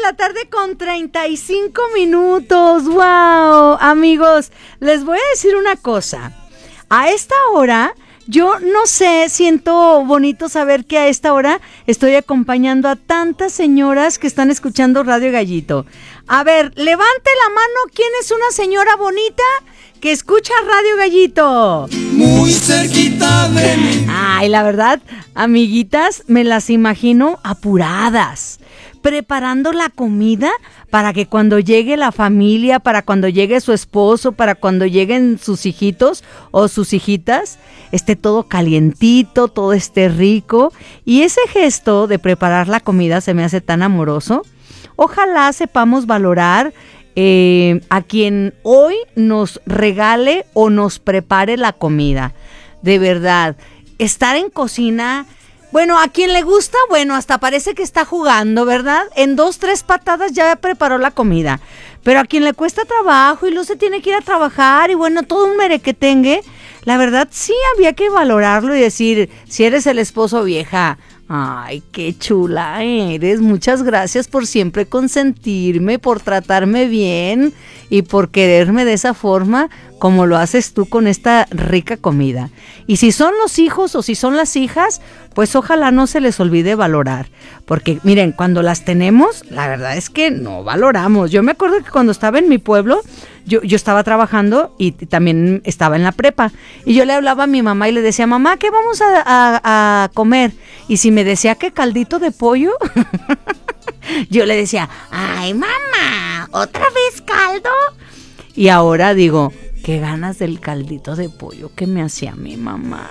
la tarde con 35 minutos. ¡Wow! Amigos, les voy a decir una cosa. A esta hora, yo no sé, siento bonito saber que a esta hora estoy acompañando a tantas señoras que están escuchando Radio Gallito. A ver, levante la mano, ¿quién es una señora bonita que escucha Radio Gallito? Muy cerquita de mí. Ay, la verdad, amiguitas, me las imagino apuradas, preparando la comida para que cuando llegue la familia, para cuando llegue su esposo, para cuando lleguen sus hijitos o sus hijitas, esté todo calientito, todo esté rico. Y ese gesto de preparar la comida se me hace tan amoroso. Ojalá sepamos valorar a quien hoy nos regale o nos prepare la comida. De verdad, estar en cocina, bueno, a quien le gusta, bueno, hasta parece que está jugando, ¿verdad? En 2, 3 patadas ya preparó la comida. Pero a quien le cuesta trabajo y luego se tiene que ir a trabajar y bueno, todo un merequetengue, la verdad sí había que valorarlo y decir, si eres el esposo, vieja, ay, qué chula eres, muchas gracias por siempre consentirme, por tratarme bien y por quererme de esa forma como lo haces tú con esta rica comida. Y si son los hijos o si son las hijas, pues ojalá no se les olvide valorar, porque miren, cuando las tenemos, la verdad es que no valoramos. Yo me acuerdo que cuando estaba en mi pueblo, yo estaba trabajando y también estaba en la prepa, y yo le hablaba a mi mamá y le decía, mamá, ¿qué vamos a comer? Y si me decía que caldito de pollo, yo le decía, ay, mamá, ¿otra vez caldo? Y ahora digo, qué ganas del caldito de pollo que me hacía mi mamá.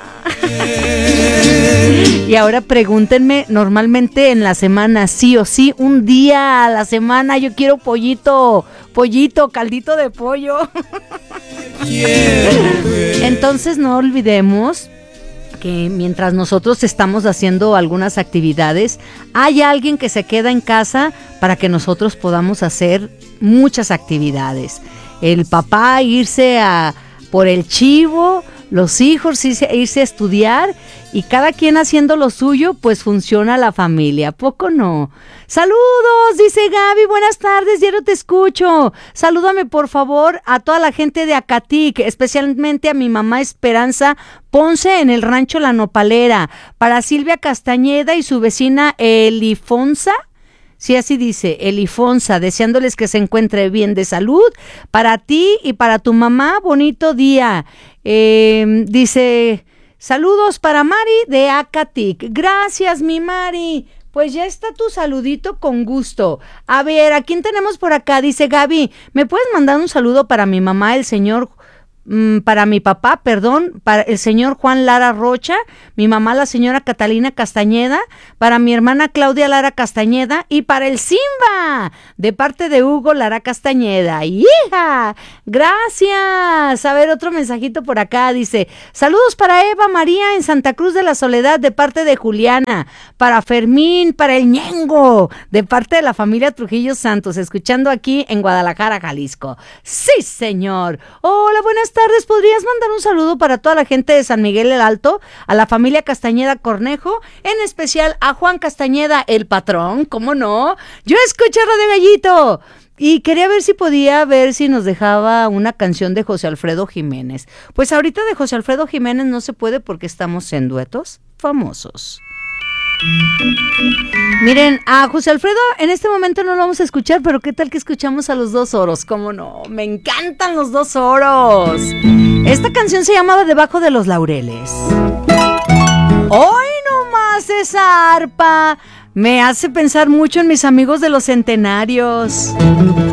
Y ahora pregúntenme, normalmente en la semana, sí o sí, un día a la semana yo quiero pollito, caldito de pollo. Entonces no olvidemos que mientras nosotros estamos haciendo algunas actividades, hay alguien que se queda en casa para que nosotros podamos hacer muchas actividades. El papá irse por el chivo, los hijos irse a estudiar y cada quien haciendo lo suyo, pues funciona la familia, ¿a poco no? ¡Saludos! Dice Gaby, buenas tardes, ya no te escucho. Salúdame por favor a toda la gente de Acatic, especialmente a mi mamá Esperanza Ponce en el rancho La Nopalera, para Silvia Castañeda y su vecina Elifonsa. Sí, así dice, Elifonsa, deseándoles que se encuentre bien de salud. Para ti y para tu mamá, bonito día. Dice, saludos para Mari de Acatic. Gracias, mi Mari. Pues ya está tu saludito con gusto. A ver, ¿a quién tenemos por acá? Dice Gaby, ¿me puedes mandar un saludo para mi mamá, para mi papá, para el señor Juan Lara Rocha, mi mamá la señora Catalina Castañeda, para mi hermana Claudia Lara Castañeda y para el Simba, de parte de Hugo Lara Castañeda? ¡Hija! Gracias. A ver, otro mensajito por acá, dice, saludos para Eva María en Santa Cruz de la Soledad, de parte de Juliana, para Fermín, para el Ñengo, de parte de la familia Trujillo Santos, escuchando aquí en Guadalajara, Jalisco. Sí, señor. Hola, buenas tardes, ¿podrías mandar un saludo para toda la gente de San Miguel el Alto, a la familia Castañeda Cornejo, en especial a Juan Castañeda, el patrón? ¿Cómo no? Yo escucho Radio Gallito y quería ver si nos dejaba una canción de José Alfredo Jiménez. Pues ahorita de José Alfredo Jiménez no se puede porque estamos en duetos famosos. Miren, a José Alfredo en este momento no lo vamos a escuchar, pero ¿qué tal que escuchamos a los Dos Oros? ¿Cómo no? Me encantan los Dos Oros. Esta canción se llamaba Debajo de los Laureles. Hoy nomás esa arpa me hace pensar mucho en mis amigos de los centenarios.